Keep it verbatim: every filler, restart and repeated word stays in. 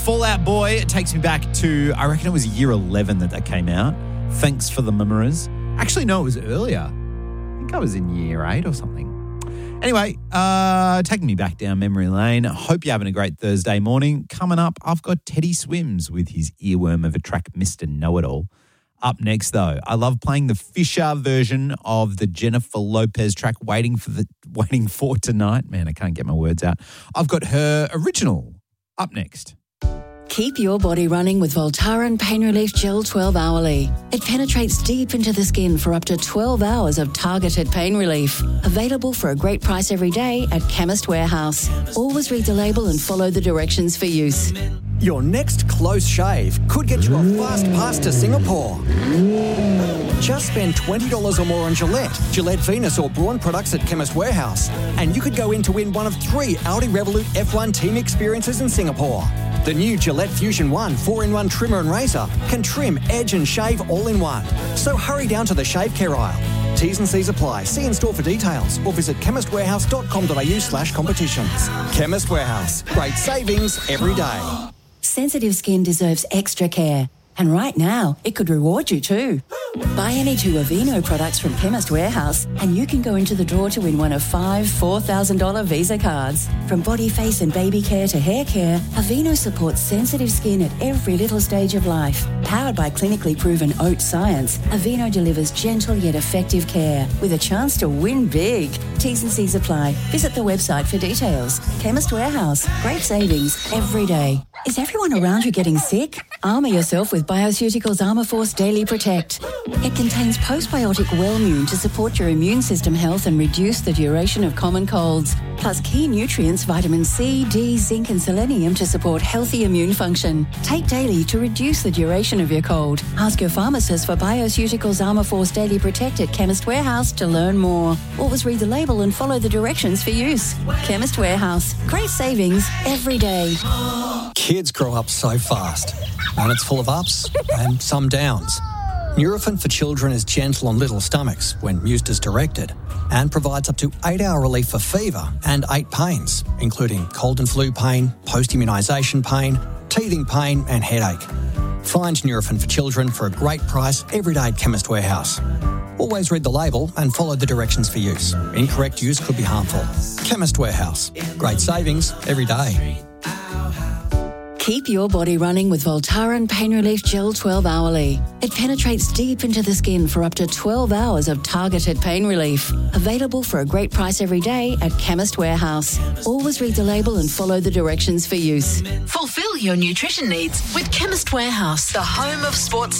Fall Out Boy, it takes me back to, I reckon it was year eleven that that came out. Thanks for the memories. Actually, no, it was earlier. I think I was in year eight or something. Anyway, uh, taking me back down memory lane. Hope you're having a great Thursday morning. Coming up, I've got Teddy Swims with his earworm of a track, Mister Know-It-All. Up next, though, I love playing the Fisher version of the Jennifer Lopez track, Waiting for the Waiting for Tonight. Man, I can't get my words out. I've got her original up next. Keep your body running with Voltaren Pain Relief Gel twelve hourly. It penetrates deep into the skin for up to twelve hours of targeted pain relief. Available for a great price every day at Chemist Warehouse. Always read the label and follow the directions for use. Your next close shave could get you a fast pass to Singapore. Just spend twenty dollars or more on Gillette, Gillette Venus or Braun products at Chemist Warehouse, and you could go in to win one of three Audi Revolut F one team experiences in Singapore. The new Gillette Fusion one four in one trimmer and razor can trim, edge and shave all in one. So hurry down to the shave care aisle. T's and C's apply. See in store for details or visit chemist warehouse dot com dot a u slash competitions. Chemist Warehouse. Great savings every day. Sensitive skin deserves extra care. And right now, it could reward you too. Buy any two Aveeno products from Chemist Warehouse and you can go into the draw to win one of five four thousand dollars Visa cards. From body, face and baby care to hair care, Aveeno supports sensitive skin at every little stage of life. Powered by clinically proven oat science, Aveeno delivers gentle yet effective care with a chance to win big. T's and C's apply. Visit the website for details. Chemist Warehouse. Great savings every day. Is everyone around you getting sick? Armour yourself with Bioceuticals Armourforce Daily Protect. It contains postbiotic Wellmune to support your immune system health and reduce the duration of common colds. Plus key nutrients vitamin C, D, zinc and selenium to support healthy immune function. Take daily to reduce the duration of your cold. Ask your pharmacist for Bioceuticals Armourforce Daily Protect at Chemist Warehouse to learn more. Always read the label and follow the directions for use. Chemist Warehouse. Great savings every day. Kids grow up so fast, and it's full of ups and some downs. Nurofen for Children is gentle on little stomachs when used as directed and provides up to eight hour relief for fever and eight pains, including cold and flu pain, post-immunisation pain, teething pain and headache. Find Nurofen for Children for a great price every day at Chemist Warehouse. Always read the label and follow the directions for use. Incorrect use could be harmful. Chemist Warehouse. Great savings every day. Keep your body running with Voltaren Pain Relief Gel twelve hourly. It penetrates deep into the skin for up to twelve hours of targeted pain relief. Available for a great price every day at Chemist Warehouse. Always read the label and follow the directions for use. Fulfill your nutrition needs with Chemist Warehouse, the home of sports